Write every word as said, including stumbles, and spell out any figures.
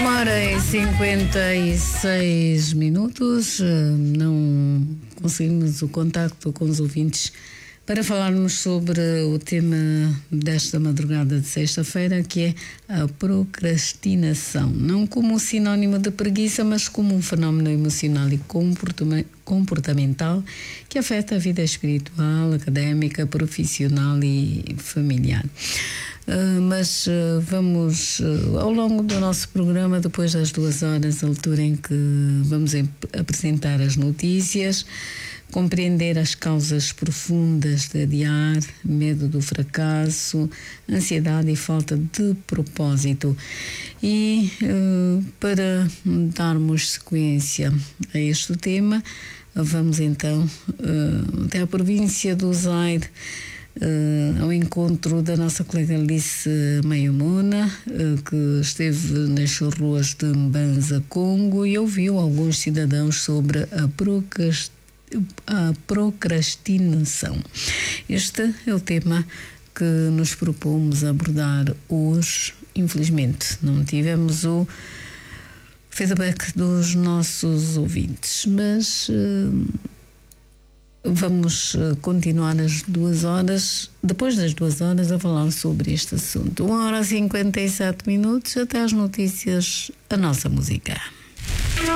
Uma hora e cinquenta e seis minutos. Não conseguimos o contacto com os ouvintes para falarmos sobre o tema desta madrugada de sexta-feira, que é a procrastinação. Não como sinónimo de preguiça, mas como um fenómeno emocional e comportamental que afeta a vida espiritual, académica, profissional e familiar. Uh, mas uh, vamos, uh, ao longo do nosso programa, depois das duas horas, a altura em que vamos apresentar as notícias, compreender as causas profundas de adiar, medo do fracasso, ansiedade e falta de propósito. E uh, para darmos sequência a este tema, vamos então uh, até a província do Zaire, Uh, ao encontro da nossa colega Alice Mayamona, uh, que esteve nas ruas de Mbanza, Congo, e ouviu alguns cidadãos sobre a, procrast... a procrastinação. Este é o tema que nos propomos abordar hoje. Infelizmente, não tivemos o feedback dos nossos ouvintes, mas Uh, vamos continuar às duas horas, depois das duas horas, a falar sobre este assunto. Uma hora e cinquenta e sete minutos, até às notícias, a nossa música.